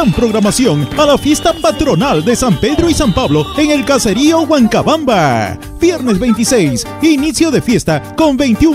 gran programación a la fiesta patronal de San Pedro y San Pablo en el Caserío Huancabamba. Viernes 26, inicio de fiesta con 21